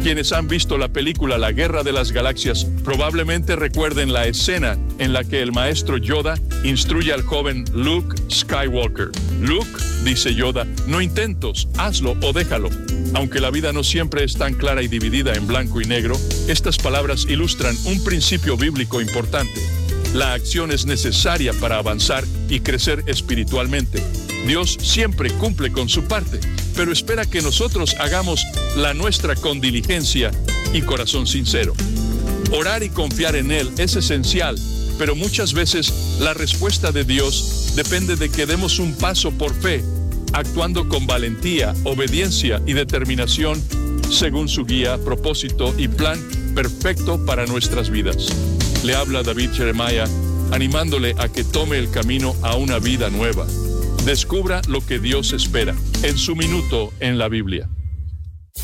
Quienes han visto la película La Guerra de las Galaxias probablemente recuerden la escena en la que el maestro Yoda instruye al joven Luke Skywalker. Luke, dice Yoda, no intentos, hazlo o déjalo. Aunque la vida no siempre es tan clara y dividida en blanco y negro, estas palabras ilustran un principio bíblico importante. La acción es necesaria para avanzar y crecer espiritualmente. Dios siempre cumple con su parte, pero espera que nosotros hagamos la nuestra con diligencia y corazón sincero. Orar y confiar en Él es esencial, pero muchas veces la respuesta de Dios depende de que demos un paso por fe, actuando con valentía, obediencia y determinación según su guía, propósito y plan perfecto para nuestras vidas. Le habla David Jeremiah, animándole a que tome el camino a una vida nueva. Descubra lo que Dios espera en su minuto en la Biblia.